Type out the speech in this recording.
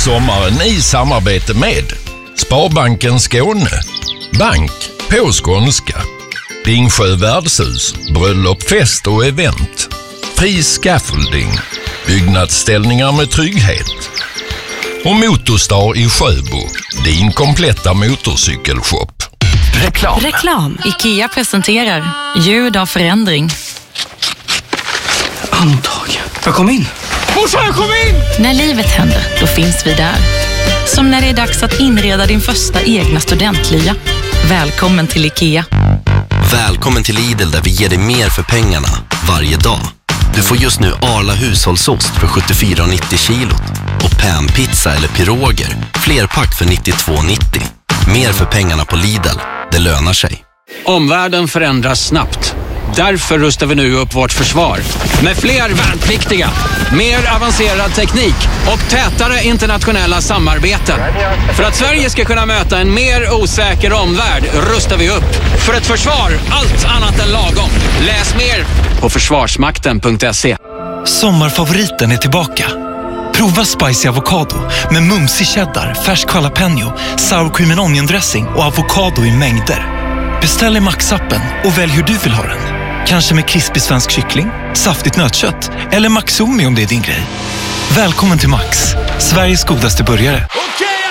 sommaren i samarbete med Sparbanken Skåne, bank på skånska, Ringsjö värdshus, bröllop, fest och event, Fri Scaffolding, byggnadsställningar med trygghet och Motorstar i Sjöbo, din kompletta motorcykelshop. Reklam. IKEA presenterar ljud av förändring. Andtag. Jag kom in. Morsan, jag kom in! När livet händer, då finns vi där. Som när det är dags att inreda din första egna studentlya. Välkommen till IKEA. Välkommen till Lidl där vi ger dig mer för pengarna varje dag. Du får just nu Arla hushållsost för 74,90 kilot. Och panpizza eller piroger, flerpack för 92,90. Mer för pengarna på Lidl, det lönar sig. Omvärlden förändras snabbt. Därför rustar vi nu upp vårt försvar. Med fler värnpliktiga, mer avancerad teknik och tätare internationella samarbeten. För att Sverige ska kunna möta en mer osäker omvärld rustar vi upp. För ett försvar, allt annat än lagom. Läs mer på försvarsmakten.se. Sommarfavoriten är tillbaka. Prova spicy avocado med mumsig cheddar, färsk jalapeno, sour cream and onion dressing och avocado i mängder. Beställ i Max-appen och välj hur du vill ha den. Kanske med krispig svensk kyckling, saftigt nötkött eller Maxomi om det är din grej. Välkommen till Max, Sveriges godaste burgare.